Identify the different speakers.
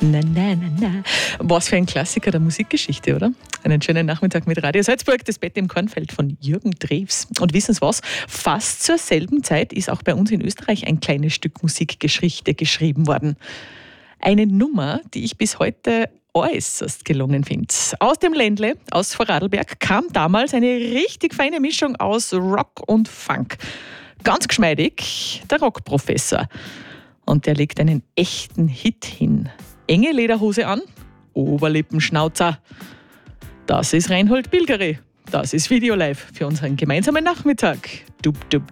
Speaker 1: Na, na, na, na. Was für ein Klassiker der Musikgeschichte, oder? Einen schönen Nachmittag mit Radio Salzburg, das Bett im Kornfeld von Jürgen Drews. Und wissen Sie was? Fast zur selben Zeit ist auch bei uns in Österreich ein kleines Stück Musikgeschichte geschrieben worden. Eine Nummer, die ich bis heute äußerst gelungen finde. Aus dem Ländle, aus Vorarlberg, kam damals eine richtig feine Mischung aus Rock und Funk. Ganz geschmeidig, der Rockprofessor. Und der legt einen echten Hit hin. Enge Lederhose an, Oberlippenschnauzer. Das ist Reinhold Bilgeri. Das ist Videolive für unseren gemeinsamen Nachmittag. Dub, dub,